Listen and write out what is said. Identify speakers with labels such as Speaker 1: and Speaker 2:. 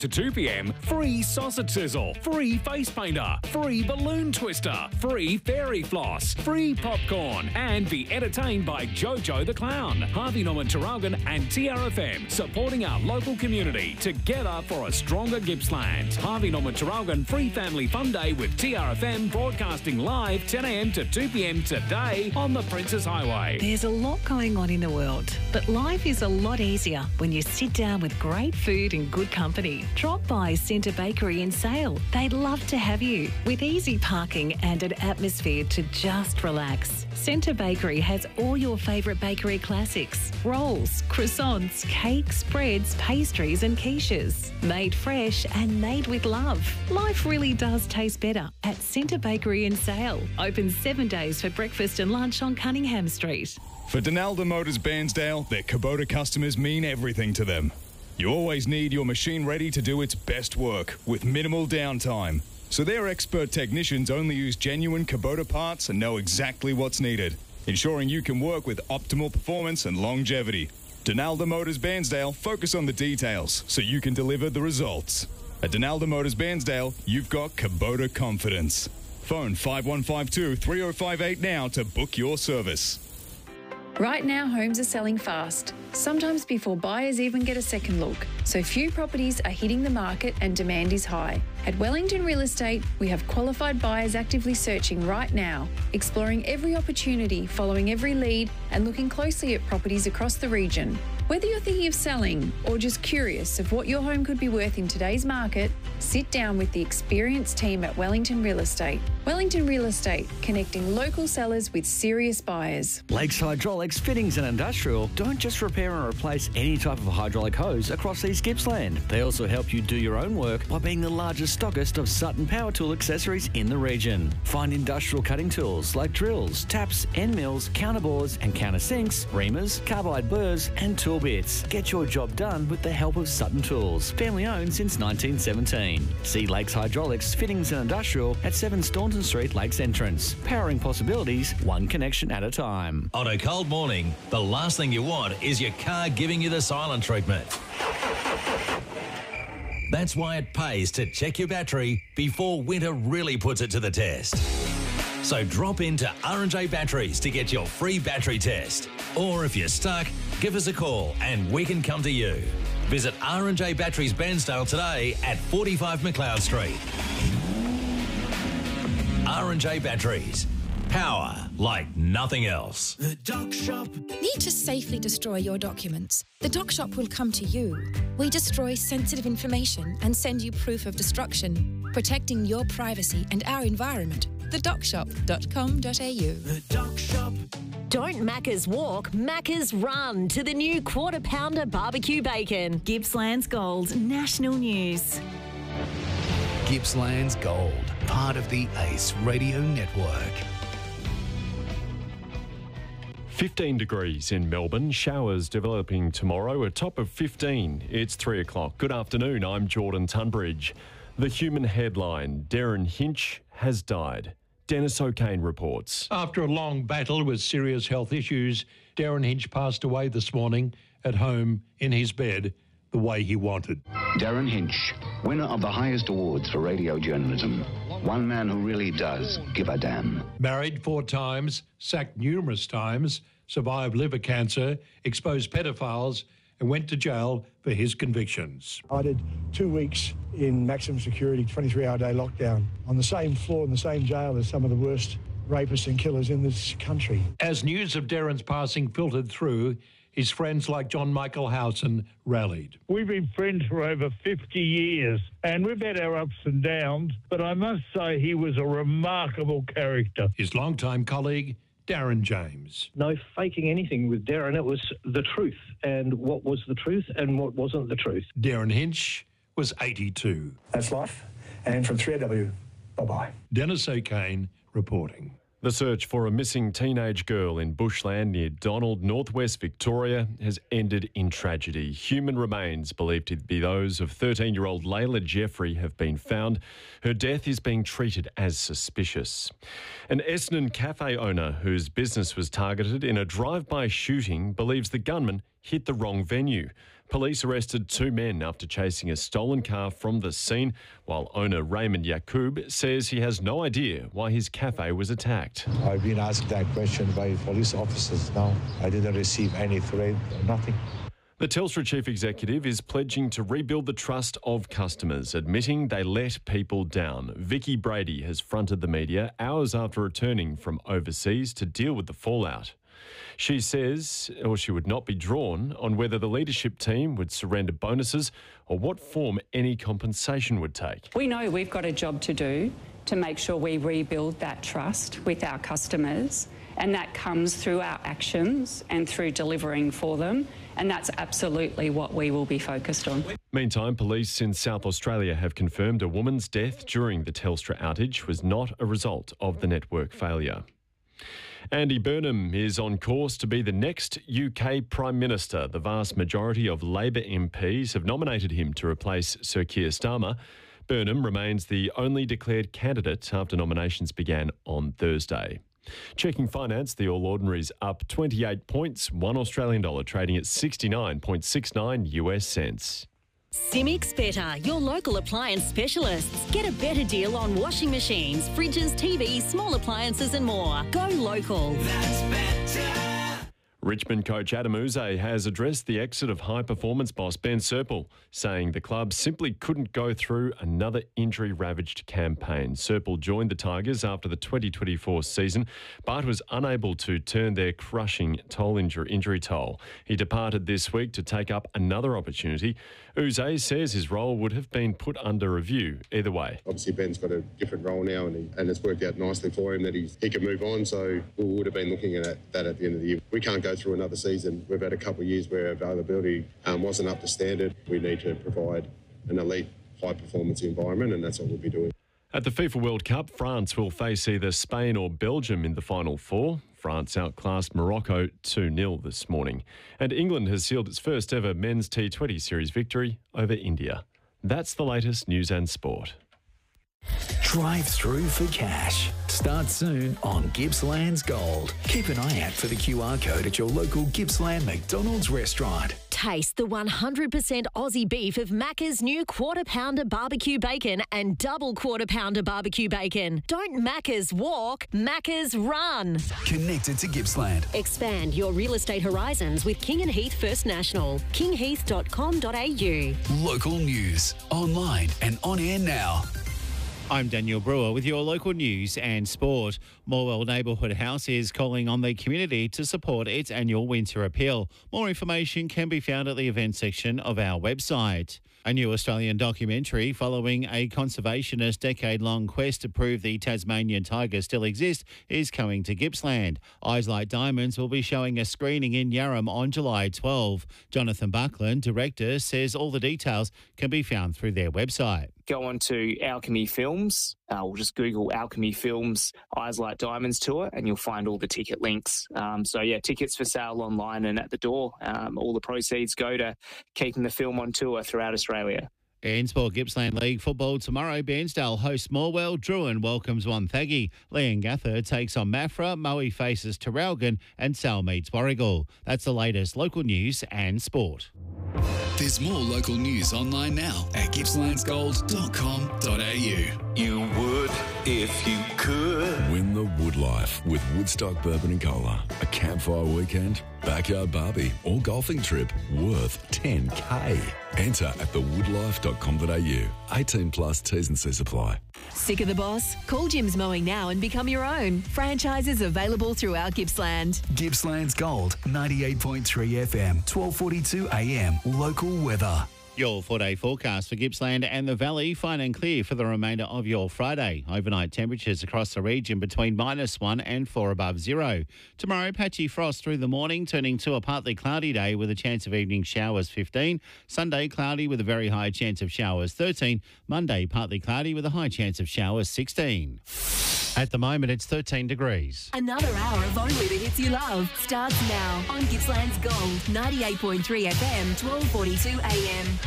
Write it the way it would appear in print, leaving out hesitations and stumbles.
Speaker 1: to 2 p.m, free sausage sizzle, free face painter, free balloon twister, free fairy floss, free popcorn, and be entertained by Jojo the Clown. Harvey Norman Traralgon and TRFM supporting our local community together for a stronger Gippsland. Harvey Norman Traralgon Free Family Fun Day with TRFM broadcasting live 10 a.m. to 2 p.m. today on the Princess Highway.
Speaker 2: There's a lot going on in the world, but life is a lot easier when you sit down with great food and good company. Drop by Centre Bakery in Sale. They'd love to have you. With easy parking and an atmosphere to just relax. Centre Bakery has all your favourite bakery classics. Rolls, croissants, cakes, breads, pastries and quiches. Made fresh and made with love. Life really does taste better at Centre Bakery in Sale. Open 7 days for breakfast and lunch on Cunningham Street.
Speaker 3: For Donalda Motors Bairnsdale, their Kubota customers mean everything to them. You always need your machine ready to do its best work with minimal downtime. So their expert technicians only use genuine Kubota parts and know exactly what's needed, ensuring you can work with optimal performance and longevity. Donalda Motors Bairnsdale focus on the details so you can deliver the results. At Donalda Motors Bairnsdale, you've got Kubota confidence. Phone 5152 3058 now to book your service.
Speaker 4: Right now, homes are selling fast, sometimes before buyers even get a second look. So few properties are hitting the market and demand is high. At Wellington Real Estate, we have qualified buyers actively searching right now, exploring every opportunity, following every lead and looking closely at properties across the region. Whether you're thinking of selling or just curious of what your home could be worth in today's market, sit down with the experienced team at Wellington Real Estate. Wellington Real Estate, connecting local sellers with serious buyers.
Speaker 5: Lakes Hydraulics Fittings and Industrial don't just repair and replace any type of hydraulic hose across East Gippsland. They also help you do your own work by being the largest stockist of Sutton Power Tool accessories in the region. Find industrial cutting tools like drills, taps, end mills, counterbores and countersinks, reamers, carbide burrs and tool bits. Get your job done with the help of Sutton Tools. Family owned since 1917. See Lakes Hydraulics Fittings and Industrial at 7 Staunton Street, Lakes Entrance. Powering possibilities, one connection at a time.
Speaker 6: On a cold morning, the last thing you want is your car giving you the silent treatment. That's why it pays to check your battery before winter really puts it to the test. So drop into R&J Batteries to get your free battery test. Or if you're stuck, give us a call and we can come to you. Visit R&J Batteries Bairnsdale today at 45 McLeod Street. R&J Batteries. Power like nothing else.
Speaker 7: The Doc Shop.
Speaker 8: Need to safely destroy your documents? The Doc Shop will come to you. We destroy sensitive information and send you proof of destruction, protecting your privacy and our environment. TheDocShop.com.au.
Speaker 7: The Doc Shop.
Speaker 9: Don't Macca's walk, Macca's run to the new Quarter Pounder barbecue bacon.
Speaker 2: Gippsland's Gold, national news.
Speaker 10: Gippsland's Gold, part of the ACE Radio Network.
Speaker 11: 15 degrees in Melbourne, showers developing tomorrow, a top of 15. It's 3 o'clock. Good afternoon, I'm Jordan Tunbridge. The Human headline, Darren Hinch has died. Dennis O'Kane reports.
Speaker 12: After a long battle with serious health issues, Darren Hinch passed away this morning at home in his bed the way he wanted.
Speaker 13: Darren Hinch, winner of the highest awards for radio journalism. One man who really does give a damn.
Speaker 12: Married 4 times, sacked numerous times, survived liver cancer, exposed pedophiles and went to jail for his convictions.
Speaker 14: I did 2 weeks in maximum security, 23-hour day lockdown on the same floor in the same jail as some of the worst rapists and killers in this country.
Speaker 12: As news of Darren's passing filtered through, his friends like John Michael Howson rallied.
Speaker 15: We've been friends for over 50 years and we've had our ups and downs, but I must say he was a remarkable character.
Speaker 12: His longtime colleague, Darren James.
Speaker 16: No faking anything with Darren. It was the truth and what was the truth and what wasn't the truth.
Speaker 12: Darren Hinch was 82.
Speaker 14: That's life. And from 3AW, bye-bye.
Speaker 12: Dennis O'Kane reporting.
Speaker 11: The search for a missing teenage girl in bushland near Donald, northwest Victoria, has ended in tragedy. Human remains believed to be those of 13-year-old Layla Jeffrey have been found. Her death is being treated as suspicious. An Essendon cafe owner whose business was targeted in a drive-by shooting believes the gunman hit the wrong venue. Police arrested 2 men after chasing a stolen car from the scene, while owner Raymond Yacoub says he has no idea why his cafe was attacked.
Speaker 17: I've been asked that question by police officers now. I didn't receive any threat, nothing.
Speaker 11: The Telstra chief executive is pledging to rebuild the trust of customers, admitting they let people down. Vicky Brady has fronted the media hours after returning from overseas to deal with the fallout. She says, or she would not be drawn on whether the leadership team would surrender bonuses or what form any compensation would take.
Speaker 18: We know we've got a job to do to make sure we rebuild that trust with our customers, and that comes through our actions and through delivering for them, and that's absolutely what we will be focused on.
Speaker 11: Meantime, police in South Australia have confirmed a woman's death during the Telstra outage was not a result of the network failure. Andy Burnham is on course to be the next UK Prime Minister. The vast majority of Labor MPs have nominated him to replace Sir Keir Starmer. Burnham remains the only declared candidate after nominations began on Thursday. Checking finance, the All Ordinary's up 28 points, $1 Australian dollar trading at 69.69 US cents.
Speaker 9: Simics Better, your local appliance specialists. Get a better deal on washing machines, fridges, TVs, small appliances and more. Go local.
Speaker 7: That's better.
Speaker 11: Richmond coach Adam Uze has addressed the exit of high-performance boss Ben Serpil, saying the club simply couldn't go through another injury-ravaged campaign. Serpil joined the Tigers after the 2024 season, but was unable to turn their crushing injury toll. He departed this week to take up another opportunity. Uze says his role would have been put under review either way.
Speaker 19: Obviously, Ben's got a different role now, and it's worked out nicely for him that he can move on, so we would have been looking at that at the end of the year. We can't go through another season. We've had a couple of years where availability wasn't up to standard. We need to provide an elite high-performance environment, and that's what we'll be doing.
Speaker 11: At the FIFA World Cup, France will face either Spain or Belgium in the Final Four. France outclassed Morocco 2-0 this morning. And England has sealed its first ever men's T20 series victory over India. That's the latest news and sport.
Speaker 10: Drive through for cash. Start soon on Gippsland's Gold. Keep an eye out for the QR code at your local Gippsland McDonald's restaurant.
Speaker 9: Taste the 100% Aussie beef of Macca's new Quarter Pounder barbecue bacon and double Quarter Pounder barbecue bacon. Don't Macca's walk, Macca's run.
Speaker 10: Connected to Gippsland.
Speaker 9: Expand your real estate horizons with King and Heath First National. kingheath.com.au.
Speaker 10: Local news, online and on air now.
Speaker 20: I'm Daniel Brewer with your local news and sport. Morwell Neighbourhood House is calling on the community to support its annual winter appeal. More information can be found at the events section of our website. A new Australian documentary following a conservationist decade-long quest to prove the Tasmanian tiger still exists is coming to Gippsland. Eyes Like Diamonds will be showing a screening in Yarram on July 12. Jonathan Buckland, director, says all the details can be found through their website.
Speaker 21: Go on to Alchemy Films, or just Google Alchemy Films Eyes Like Diamonds tour, and you'll find all the ticket links. Tickets for sale online and at the door. All the proceeds go to keeping the film on tour throughout Australia.
Speaker 20: In Sport, Gippsland League football tomorrow, Bairnsdale hosts Morwell, Druin welcomes Wonthaggi, Leongatha takes on Maffra, Moe faces Terralgan and Sal meets Warragul. That's the latest local news and sport.
Speaker 10: There's more local news online now at gippslandsgold.com.au.
Speaker 22: You would if you could. Win the Wood Life with Woodstock Bourbon and Cola. A campfire weekend, backyard barbie or golfing trip worth $10K. Enter at thewoodlife.com.au. 18 plus T's and C's apply.
Speaker 2: Sick of the boss? Call Jim's Mowing now and become your own. Franchises available throughout Gippsland.
Speaker 10: Gippsland's Gold, 98.3 FM, 12:42 AM. Local weather.
Speaker 20: Your 4-day forecast for Gippsland and the Valley, fine and clear for the remainder of your Friday. Overnight temperatures across the region between -1 and 4 above zero. Tomorrow, patchy frost through the morning, turning to a partly cloudy day with a chance of evening showers 15. Sunday, cloudy with a very high chance of showers 13. Monday, partly cloudy with a high chance of showers 16. At the moment, it's 13 degrees.
Speaker 2: Another hour of only the hits you love starts now on Gippsland's Gold, 98.3 FM, 12:42 AM.